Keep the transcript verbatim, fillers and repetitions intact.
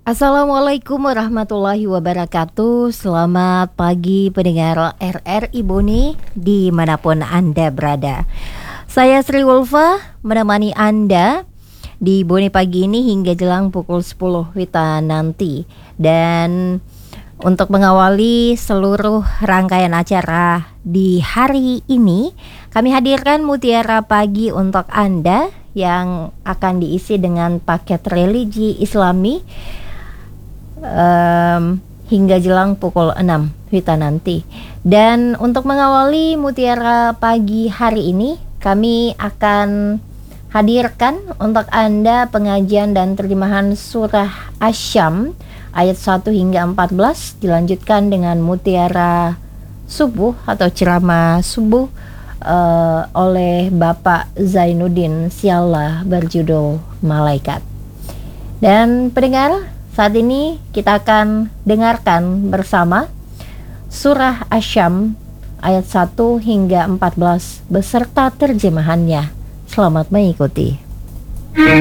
Assalamualaikum warahmatullahi wabarakatuh. Selamat pagi pendengar R R I Bone dimanapun Anda berada. Saya Sri Wolfa menemani Anda di Bone pagi ini hingga jelang pukul sepuluh wita nanti. Dan untuk mengawali seluruh rangkaian acara di hari ini, kami hadirkan Mutiara Pagi untuk Anda yang akan diisi dengan paket religi Islami um, hingga jelang pukul enam wita nanti. Dan untuk mengawali Mutiara Pagi hari ini, kami akan hadirkan untuk Anda pengajian dan terjemahan surah Asy-Syams ayat satu hingga empat belas, dilanjutkan dengan Mutiara Subuh atau ceramah subuh uh, oleh Bapak Zainuddin Siallah berjudul Malaikat. Dan pendengar, saat ini kita akan dengarkan bersama surah Asy-Syams ayat satu hingga empat belas beserta terjemahannya. Selamat mengikuti.